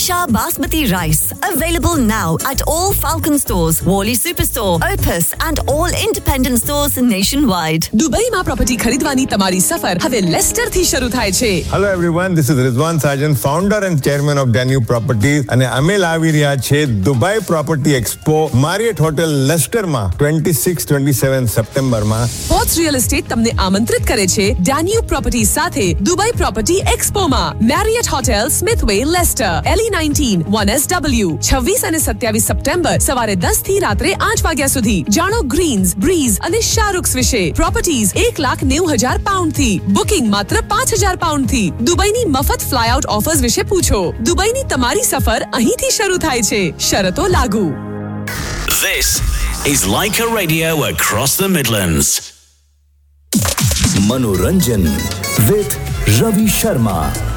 Isha Basmati Rice. Available now at all Falcon stores, Worley Superstore, Opus and all independent stores nationwide. દુબઈમાં property ખરીદવાની તમારી સફર હવે લેસ્ટરથી શરૂ થાય છે. Hello everyone, this is Rizwan Sajan, founder and chairman of Danube Properties અને અમે લાવી રહ્યા છે દુબઈ પ્રોપર્ટી એક્સપો મારિયટ હોટેલ લેસ્ટરમાં 26-27 સપ્ટેમ્બરમાં. પોર્ટ્સ રિયલ એસ્ટેટ તમને આમંત્રિત કરે છે Danube Properties સાથે Dubai property એક્સપોમાં. Marriott hotel સ્મિથવે Leicester LE19 1SW 26 અને 27 સપ્ટેમ્બર સવારે 10 થી રાત્રે 8 વાગ્યા સુધી. જાણો ગ્રીન્સ, બ્રીઝ અને શાહરુખ્સ વિશે. પ્રોપર્ટીઝ 1,90,000 પાઉન્ડથી. બુકિંગ માત્ર 5,000 પાઉન્ડથી. દુબઈની મફત ફ્લાય આઉટ ઓફર્સ વિશે પૂછો. દુબઈની તમારી સફર અહીંથી શરૂ થાય છે. શરતો લાગુ. This is Leica Radio across the Midlands. Manoranjan with Ravi Sharma.